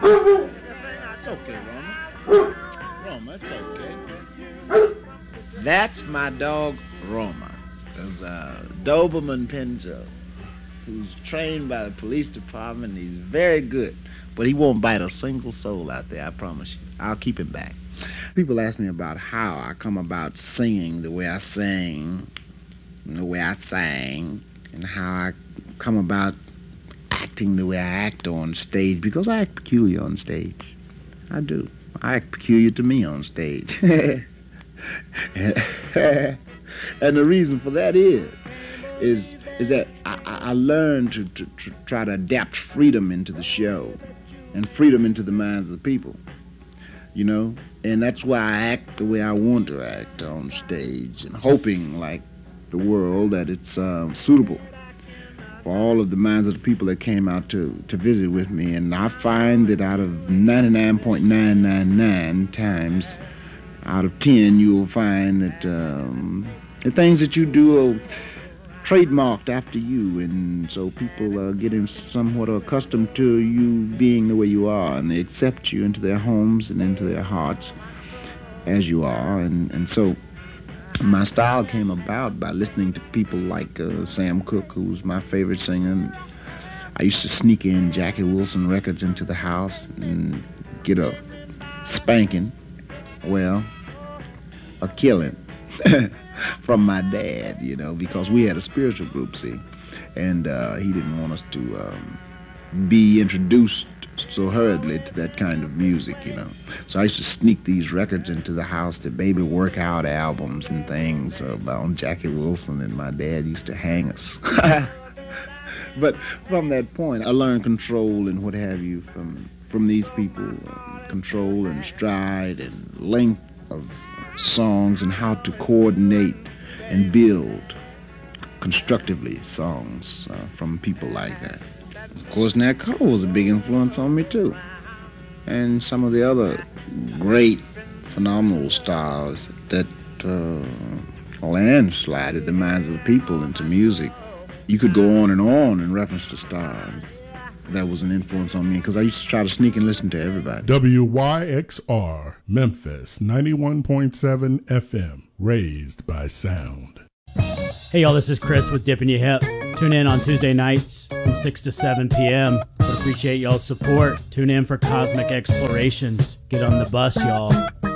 It's okay, Roma. Roma, it's okay. That's my dog, Roma. There's a Doberman Pinscher who's trained by the police department. He's very good, but he won't bite a single soul out there, I promise you. I'll keep him back. People ask me about how I come about singing the way I sing, and how I come about acting the way I act on stage, because I act peculiar on stage. I do. I act peculiar to me on stage. And the reason for that is that I learned to try to adapt freedom into the show and freedom into the minds of the people, you know? And that's why I act the way I want to act on stage, and hoping, like the world, that it's suitable for all of the minds of the people that came out to visit with me. And I find that out of 99.999 times out of 10, you'll find that the things that you do are trademarked after you, and so people are getting somewhat accustomed to you being the way you are, and they accept you into their homes and into their hearts as you are. And so my style came about by listening to people like Sam Cooke, who's my favorite singer. I used to sneak in Jackie Wilson records into the house and get a spanking, well, a killing from my dad, you know, because we had a spiritual group, see, and he didn't want us to be introduced so hurriedly to that kind of music, you know. So I used to sneak these records into the house, the baby workout albums and things about Jackie Wilson, and my dad used to hang us. But from that point, I learned control and what have you from these people, control and stride and length of songs, and how to coordinate and build constructively songs from people like that. Of course, Nat Cole was a big influence on me too, and some of the other great, phenomenal stars that landslided the minds of the people into music. You could go on in reference to stars that was an influence on me, because I used to try to sneak and listen to everybody. WYXR, Memphis, 91.7 FM, raised by sound. Hey y'all, this is Chris with Dippin' Your Hip. Tune in on Tuesday nights from 6 to 7 p.m. Would appreciate y'all's support. Tune in for Cosmic Explorations. Get on the bus, y'all.